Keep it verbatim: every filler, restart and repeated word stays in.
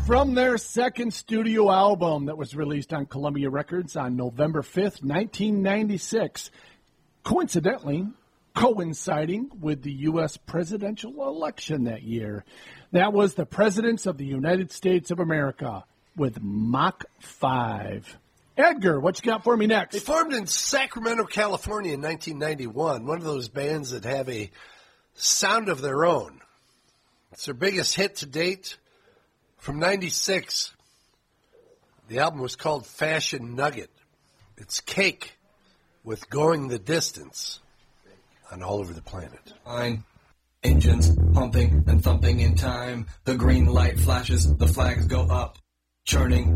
from their second studio album that was released on Columbia Records on November fifth, nineteen ninety-six, coincidentally coinciding with the U S presidential election that year. That was the Presidents of the United States of America with Mach five. Edgar, what you got for me next? They formed in Sacramento, California in nineteen ninety-one, one of those bands that have a sound of their own. It's their biggest hit to date. From ninety-six, the album was called Fashion Nugget. It's Cake with Going the Distance on All Over the Planet. Fine. Engines pumping and thumping in time. The green light flashes, the flags go up. Churning